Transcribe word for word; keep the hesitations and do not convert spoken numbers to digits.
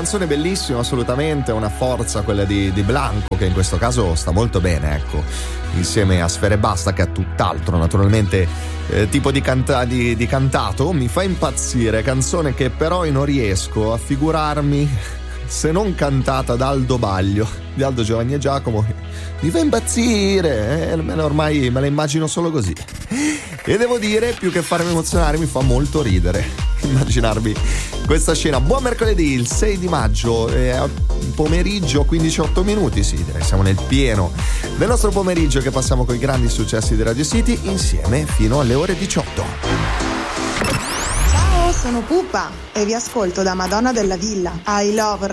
canzone bellissima, assolutamente, una forza quella di, di Blanco, che in questo caso sta molto bene, ecco, insieme a Sfera Ebbasta, che ha tutt'altro naturalmente eh, tipo di, canta- di, di cantato. Mi fa impazzire, canzone che però io non riesco a figurarmi se non cantata da Aldo Baglio, di Aldo, Giovanni e Giacomo. Mi fa impazzire, eh, ormai me la immagino solo così. E devo dire, più che farmi emozionare, mi fa molto ridere immaginarvi questa scena. Buon mercoledì, il sei di maggio, eh, pomeriggio, quindici e otto minuti, sì, direi siamo nel pieno del nostro pomeriggio che passiamo con i grandi successi di Radio City insieme fino alle ore diciotto. Ciao, sono Pupa e vi ascolto da Madonna della Villa. I love